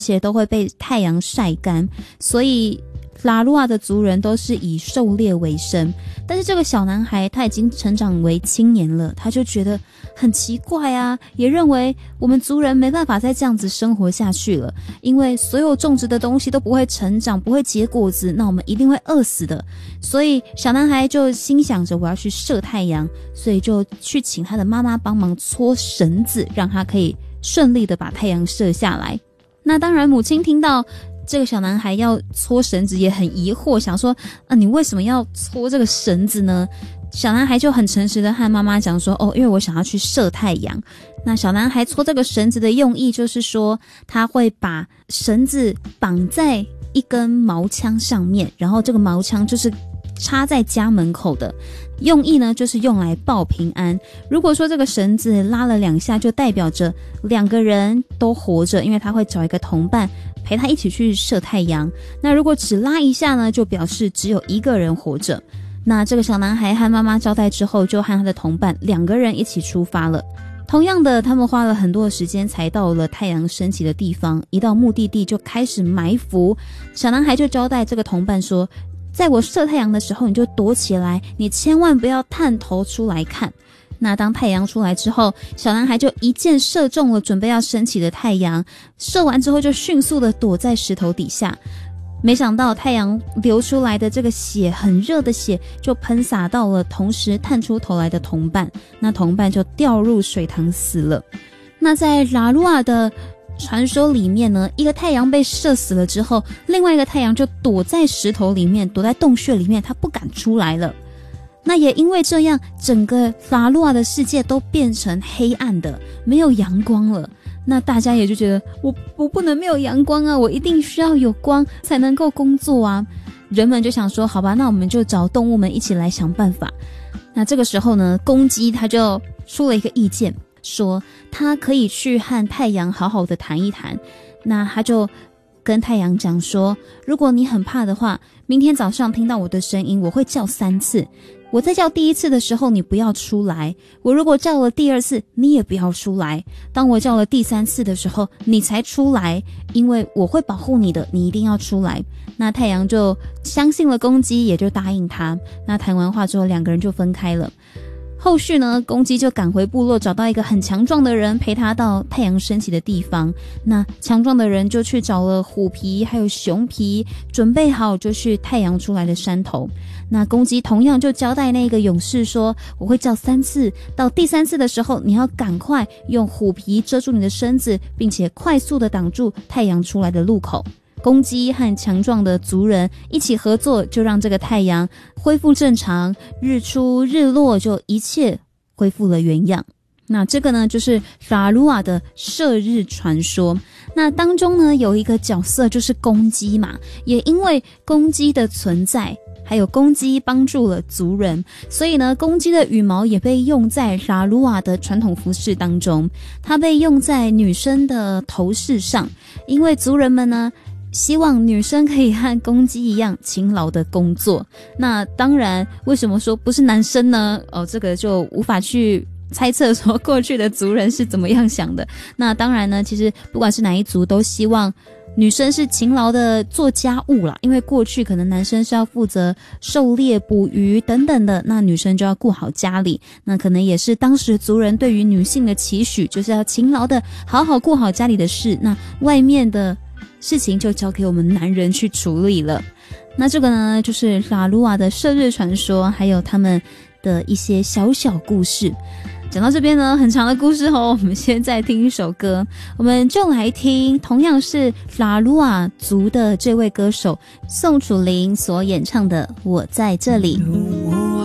且都会被太阳晒干，所以拉鲁瓦的族人都是以狩猎为生。但是这个小男孩他已经成长为青年了，他就觉得很奇怪啊，也认为我们族人没办法再这样子生活下去了，因为所有种植的东西都不会成长，不会结果子，那我们一定会饿死的。所以小男孩就心想着我要去射太阳，所以就去请他的妈妈帮忙搓绳子，让他可以顺利的把太阳射下来。那当然母亲听到这个小男孩要搓绳子也很疑惑，想说你为什么要搓这个绳子呢？小男孩就很诚实的和妈妈讲说因为我想要去射太阳。那小男孩搓这个绳子的用意就是说，他会把绳子绑在一根毛枪上面，然后这个毛枪就是插在家门口的，用意呢就是用来报平安。如果说这个绳子拉了2下，就代表着2个人都活着，因为他会找一个同伴陪他一起去射太阳。那如果只拉1下呢，就表示只有1个人活着。那这个小男孩和妈妈交代之后，就和他的同伴2个人一起出发了。同样的，他们花了很多的时间才到了太阳升起的地方，一到目的地就开始埋伏。小男孩就交代这个同伴说，在我射太阳的时候你就躲起来，你千万不要探头出来看。那当太阳出来之后，小男孩就一箭射中了准备要升起的太阳，射完之后就迅速的躲在石头底下。没想到太阳流出来的这个血，很热的血，就喷洒到了同时探出头来的同伴，那同伴就掉入水塘死了。那在拉鲁瓦的传说里面呢，一个太阳被射死了之后，另外一个太阳就躲在石头里面，躲在洞穴里面，他不敢出来了。那也因为这样，整个拉鲁瓦的世界都变成黑暗的，没有阳光了。那大家也就觉得我不能没有阳光啊，我一定需要有光才能够工作啊。人们就想说，好吧，那我们就找动物们一起来想办法。那这个时候呢，公鸡他就出了一个意见，说他可以去和太阳好好的谈一谈。那他就跟太阳讲说，如果你很怕的话，明天早上听到我的声音，我会叫3次。我在叫第1次的时候，你不要出来。我如果叫了第2次，你也不要出来。当我叫了第3次的时候，你才出来，因为我会保护你的，你一定要出来。那太阳就相信了公鸡，也就答应他。那谈完话之后，2个人就分开了。后续呢，公鸡就赶回部落，找到一个很强壮的人陪他到太阳升起的地方。那强壮的人就去找了虎皮还有熊皮，准备好就去太阳出来的山头。那公鸡同样就交代那个勇士说，我会叫3次，到第3次的时候，你要赶快用虎皮遮住你的身子，并且快速的挡住太阳出来的路口。公鸡和强壮的族人一起合作，就让这个太阳恢复正常，日出日落就一切恢复了原样。那这个呢，就是拉鲁瓦的射日传说。那当中呢，有一个角色就是公鸡嘛，也因为公鸡的存在，还有公鸡帮助了族人，所以呢，公鸡的羽毛也被用在拉鲁瓦的传统服饰当中，它被用在女生的头饰上，因为族人们呢希望女生可以和公鸡一样勤劳的工作。那当然，为什么说不是男生呢？这个就无法去猜测说过去的族人是怎么样想的。那当然呢，其实不管是哪一族都希望女生是勤劳的做家务啦，因为过去可能男生是要负责狩猎捕鱼等等的，那女生就要顾好家里。那可能也是当时族人对于女性的期许，就是要勤劳的好好顾好家里的事，那外面的事情就交给我们男人去处理了。那这个呢，就是拉鲁瓦的射日传说，还有他们的一些小小故事。讲到这边呢，很长的故事我们先再听一首歌，我们就来听同样是拉鲁瓦族的这位歌手宋楚龄所演唱的《我在这里》。